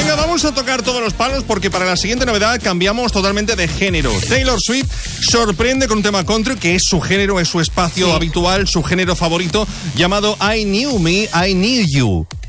Venga, vamos a tocar todos los palos porque para la siguiente novedad cambiamos totalmente de género. Taylor Swift sorprende con un tema country que es su género, es su espacio habitual, su género favorito, llamado I Knew Me, I Need You.